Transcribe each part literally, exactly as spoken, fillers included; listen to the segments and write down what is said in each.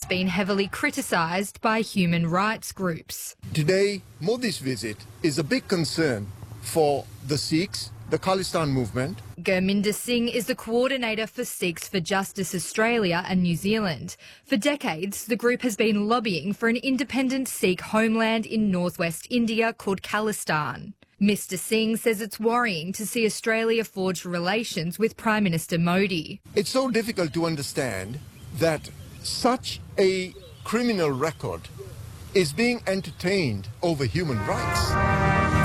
been heavily criticised by human rights groups. Today, Modi's visit is a big concern for the Sikhs, the Khalistan movement. Gurminder Singh is the coordinator for Sikhs for Justice Australia and New Zealand. For decades, the group has been lobbying for an independent Sikh homeland in northwest India called Khalistan. Mister Singh says it's worrying to see Australia forge relations with Prime Minister Modi. It's so difficult to understand that such a criminal record is being entertained over human rights.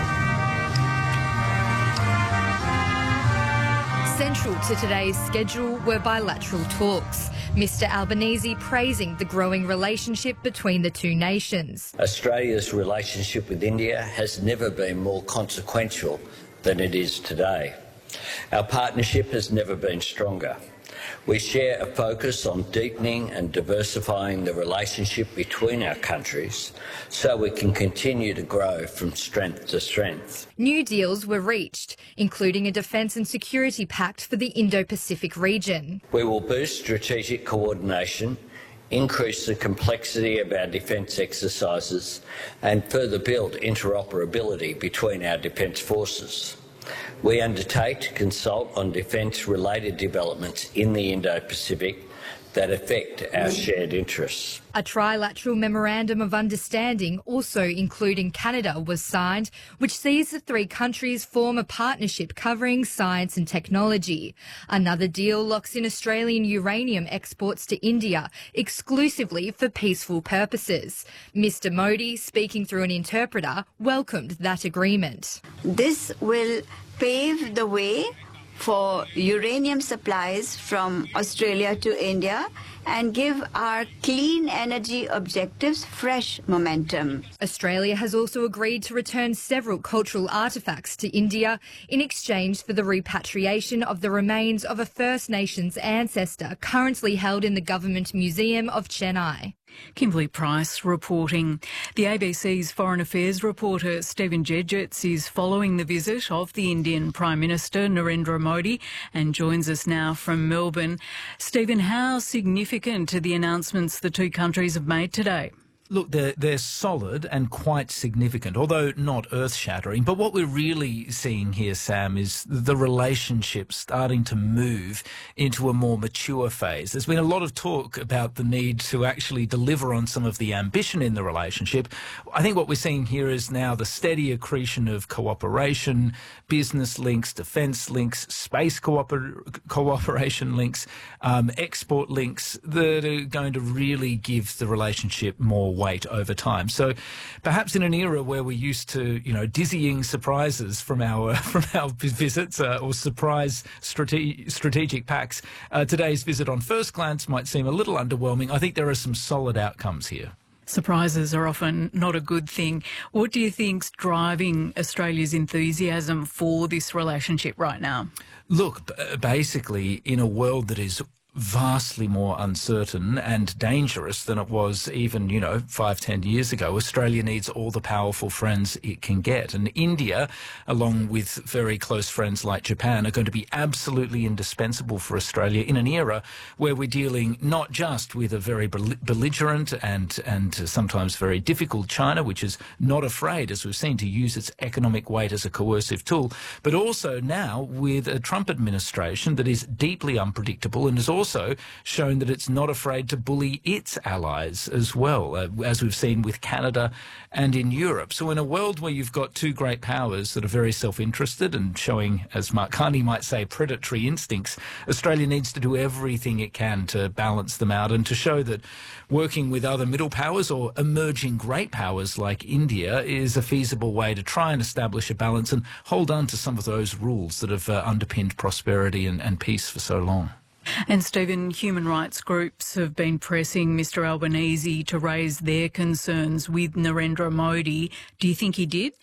Central to today's schedule were bilateral talks. Mister Albanese praising the growing relationship between the two nations. Australia's relationship with India has never been more consequential than it is today. Our partnership has never been stronger. We share a focus on deepening and diversifying the relationship between our countries so we can continue to grow from strength to strength. New deals were reached, including a defence and security pact for the Indo-Pacific region. We will boost strategic coordination, increase the complexity of our defence exercises and further build interoperability between our defence forces. We undertake to consult on defence-related developments in the Indo-Pacific that affect our shared interests. A trilateral memorandum of understanding, also including Canada, was signed, which sees the three countries form a partnership covering science and technology. Another deal locks in Australian uranium exports to India exclusively for peaceful purposes. Mister Modi, speaking through an interpreter, welcomed that agreement. This will pave the way for uranium supplies from Australia to India and give our clean energy objectives fresh momentum. Australia has also agreed to return several cultural artefacts to India in exchange for the repatriation of the remains of a First Nations ancestor currently held in the Government Museum of Chennai. Kimberly Price reporting. The A B C's Foreign Affairs reporter Stephen Jedgetts is following the visit of the Indian Prime Minister Narendra Modi and joins us now from Melbourne. Stephen, how significant are the announcements the two countries have made today? Look, they're, they're solid and quite significant, although not earth-shattering. But what we're really seeing here, Sam, is the relationship starting to move into a more mature phase. There's been a lot of talk about the need to actually deliver on some of the ambition in the relationship. I think what we're seeing here is now the steady accretion of cooperation, business links, defence links, space cooper- cooperation links, um, export links that are going to really give the relationship more weight over time. So perhaps in an era where we're used to, you know, dizzying surprises from our from our visits uh, or surprise strate- strategic pacts, uh, today's visit on first glance might seem a little underwhelming. I think there are some solid outcomes here. Surprises are often not a good thing. What do you think's driving Australia's enthusiasm for this relationship right now? Look, b- basically, in a world that is vastly more uncertain and dangerous than it was even, you know, five, ten years ago, Australia needs all the powerful friends it can get. And India, along with very close friends like Japan, are going to be absolutely indispensable for Australia in an era where we're dealing not just with a very belligerent and, and sometimes very difficult China, which is not afraid, as we've seen, to use its economic weight as a coercive tool, but also now with a Trump administration that is deeply unpredictable and is also also shown that it's not afraid to bully its allies as well, uh, as we've seen with Canada and in Europe. So in a world where you've got two great powers that are very self-interested and showing, as Mark Carney might say, predatory instincts, Australia needs to do everything it can to balance them out and to show that working with other middle powers or emerging great powers like India is a feasible way to try and establish a balance and hold on to some of those rules that have uh, underpinned prosperity and, and peace for so long. And Stephen, human rights groups have been pressing Mister Albanese to raise their concerns with Narendra Modi. Do you think he did?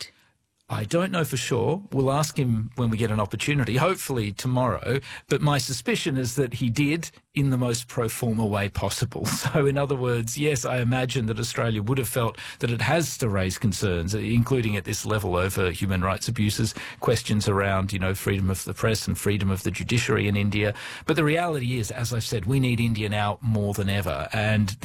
I don't know for sure. We'll ask him when we get an opportunity, hopefully tomorrow. But my suspicion is that he did in the most pro forma way possible. So in other words, yes, I imagine that Australia would have felt that it has to raise concerns, including at this level over human rights abuses, questions around, you know, freedom of the press and freedom of the judiciary in India. But the reality is, as I've said, we need India now more than ever. And